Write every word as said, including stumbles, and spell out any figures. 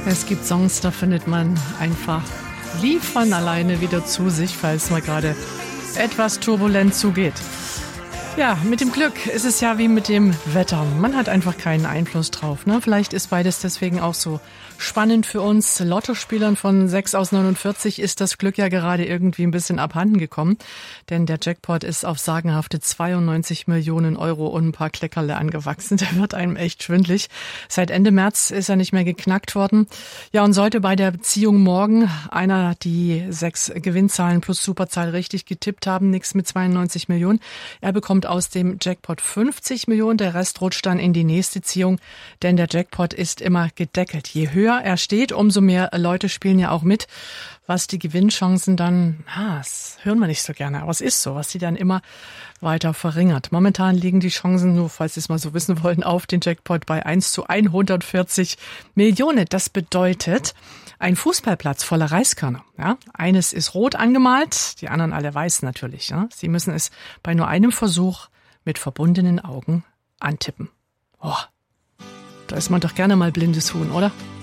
Es gibt Songs, da findet man einfach lieb von alleine wieder zu sich, falls mal gerade etwas turbulent zugeht. Ja, mit dem Glück ist es ja wie mit dem Wetter. Man hat einfach keinen Einfluss drauf, ne? Vielleicht ist beides deswegen auch so spannend für uns Lottospielern. Von sechs aus neunundvierzig ist das Glück ja gerade irgendwie ein bisschen abhanden gekommen. Denn der Jackpot ist auf sagenhafte zweiundneunzig Millionen Euro und ein paar Kleckerle angewachsen. Der wird einem echt schwindlig. Seit Ende März ist er nicht mehr geknackt worden. Ja, und sollte bei der Beziehung morgen einer die sechs Gewinnzahlen plus Superzahl richtig getippt haben, nichts mit zweiundneunzig Millionen. Er bekommt aus dem Jackpot fünfzig Millionen. Der Rest rutscht dann in die nächste Ziehung, denn der Jackpot ist immer gedeckelt. Je höher er steht, umso mehr Leute spielen ja auch mit. Was die Gewinnchancen dann, ah, das hören wir nicht so gerne, aber es ist so, was sie dann immer weiter verringert. Momentan liegen die Chancen, nur falls Sie es mal so wissen wollen, auf den Jackpot bei eins zu hundertvierzig Millionen. Das bedeutet, ein Fußballplatz voller Reiskörner. Ja, eines ist rot angemalt, die anderen alle weiß natürlich. Ja. Sie müssen es bei nur einem Versuch mit verbundenen Augen antippen. Oh, da ist man doch gerne mal blindes Huhn, oder?